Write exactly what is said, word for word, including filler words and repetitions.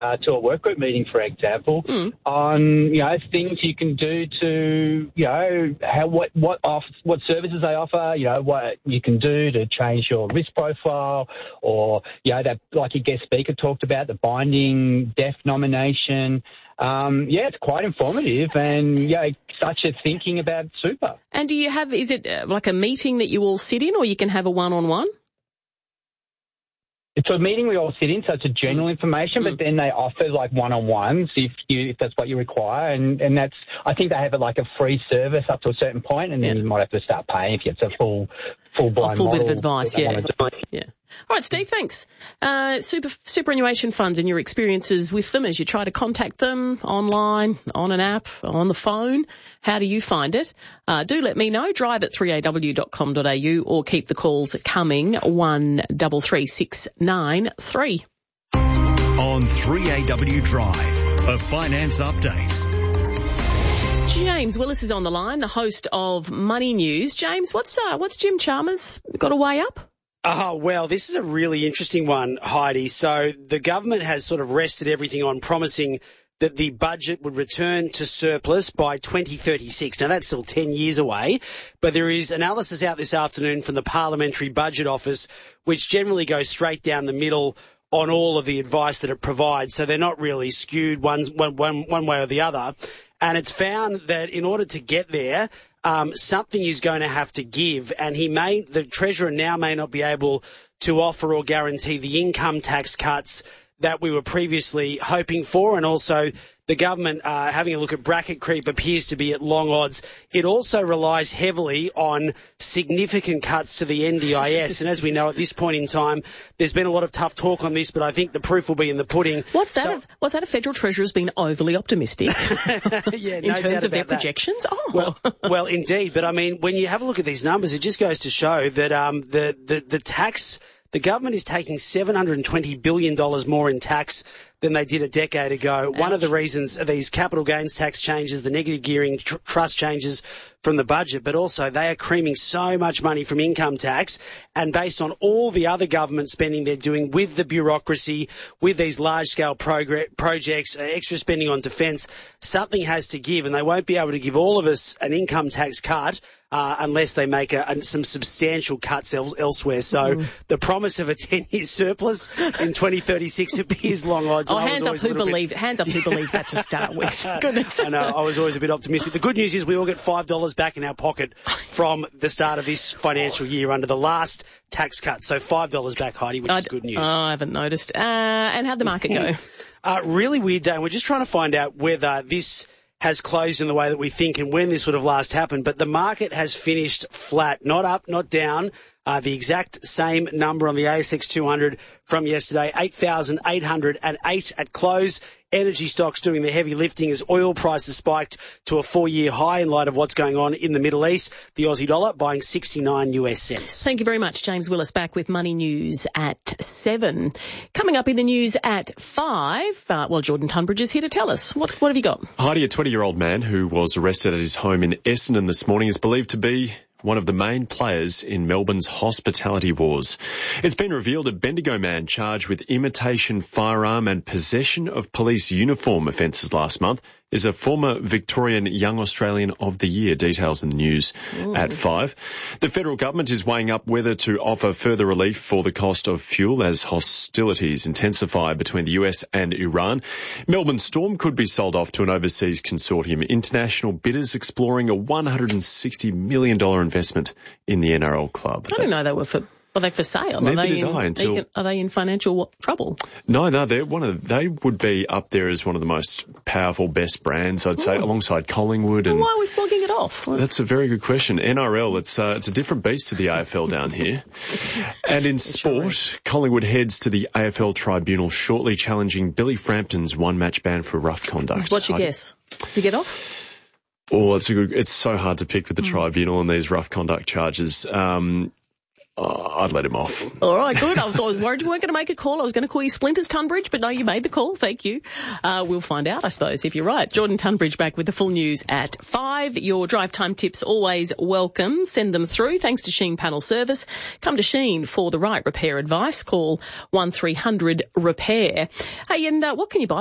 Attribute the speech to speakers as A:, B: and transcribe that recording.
A: uh, to a work group meeting, for example,
B: mm.
A: on, you know, things you can do to, you know, how, what, what off, what services they offer, you know, what you can do to change your risk profile, or, you know, that, like your guest speaker talked about, the binding deaf nomination. Um, yeah, it's quite informative, and, yeah, such a thinking about super.
B: And do you have, is it uh, like a meeting that you all sit in, or you can have a one-on-one?
A: It's a meeting we all sit in, so it's a general
B: mm.
A: information, but
B: mm.
A: then they offer like one-on-ones if you, if that's what you require, and, and that's, I think they have it like a free service up to a certain point, and then
B: yeah.
A: you might have to start paying if it's a full, full blind
B: a full
A: model
B: bit of advice, yeah. Yeah. All right, Steve, thanks. Uh, super, superannuation funds and your experiences with them as you try to contact them online, on an app, on the phone. How do you find it? Uh, do let me know. Drive at three a w dot com dot a u or keep the calls coming, one three three six nine three.
C: On three A W Drive, a finance update.
B: James Willis is on the line, the host of Money News. James, what's uh, what's Jim Chalmers got a way up?
D: Oh, well, this is a really interesting one, Heidi. So the government has sort of rested everything on promising that the budget would return to surplus by twenty thirty-six. Now, that's still ten years away, but there is analysis out this afternoon from the Parliamentary Budget Office, which generally goes straight down the middle on all of the advice that it provides. So they're not really skewed one, one, one, one way or the other. And it's found that in order to get there, um, something is going to have to give. And he may, the Treasurer now may not be able to offer or guarantee the income tax cuts that we were previously hoping for. And also the government, uh, having a look at bracket creep, appears to be at long odds. It also relies heavily on significant cuts to the N D I S. And as we know at this point in time, there's been a lot of tough talk on this, but I think the proof will be in the pudding.
B: What's that?
D: So,
B: of, what's that? A federal treasurer's been overly optimistic
D: yeah,
B: in
D: no
B: terms of their
D: that.
B: projections? Oh.
D: Well, well, indeed. But I mean, when you have a look at these numbers, it just goes to show that um, the, the, the tax... The government is taking seven hundred twenty billion dollars more in tax than they did a decade ago. Ouch. One of the reasons are these capital gains tax changes, the negative gearing tr- trust changes from the budget, but also they are creaming so much money from income tax. And based on all the other government spending they're doing with the bureaucracy, with these large-scale progr- projects, uh, extra spending on defence, something has to give, and they won't be able to give all of us an income tax cut Uh, unless they make a, a, some substantial cuts el- elsewhere. So mm. the promise of a ten-year surplus in twenty thirty-six appears long odds.
B: Oh, hands up who believed, hands up who believed that to start with. Goodness.
D: I know, I was always a bit optimistic. The good news is we all get five dollars back in our pocket from the start of this financial year under the last tax cut. So five dollars back, Heidi, which
B: I'd,
D: is good news.
B: Oh, I haven't noticed. Uh, and how'd the market go?
D: uh, really weird day. And we're just trying to find out whether this has closed in the way that we think and when this would have last happened. But the market has finished flat, not up, not down. Uh, the exact same number on the A S X two hundred from yesterday, eight thousand eight hundred eight at close. Energy stocks doing the heavy lifting as oil prices spiked to a four-year high in light of what's going on in the Middle East. The Aussie dollar buying sixty-nine U S cents.
B: Thank you very much, James Willis, back with Money News at seven. Coming up in the news at five, uh, well, Jordan Tunbridge is here to tell us. What, what have you got?
E: Heidi, a twenty-year-old man who was arrested at his home in Essendon this morning is believed to be one of the main players in Melbourne's hospitality wars. It's been revealed a Bendigo man charged with imitation firearm and possession of police uniform offences last month is a former Victorian Young Australian of the Year. Details in the news Ooh. At five. The federal government is weighing up whether to offer further relief for the cost of fuel as hostilities intensify between the U S and Iran. Melbourne Storm could be sold off to an overseas consortium. International bidders exploring a one hundred sixty million dollars investment in the N R L club.
B: I didn't know they were for... Are they for sale?
E: Neither
B: are they
E: did
B: in,
E: I until...
B: Are they in financial trouble?
E: No, no, they're one of the, they would be up there as one of the most powerful, best brands, I'd say, oh. alongside Collingwood. And
B: well, why are we flogging it off?
E: That's a very good question. N R L, it's uh, it's a different beast to the A F L down here. And in sport, sure. Collingwood heads to the A F L tribunal shortly, challenging Billy Frampton's one-match ban for rough conduct.
B: What's your I, guess? Did you get off?
E: Oh, it's a good. It's so hard to pick with the mm. tribunal and these rough conduct charges. Um, Oh, I'd let him off.
B: All right, good. I was worried you weren't going to make a call. I was going to call you Splinters Tunbridge, but no, you made the call. Thank you. Uh, we'll find out, I suppose, if you're right. Jordan Tunbridge back with the full news at five. Your drive time tips always welcome. Send them through. Thanks to Sheen Panel Service. Come to Sheen for the right repair advice. Call one three hundred repair. Hey, and uh, what can you buy?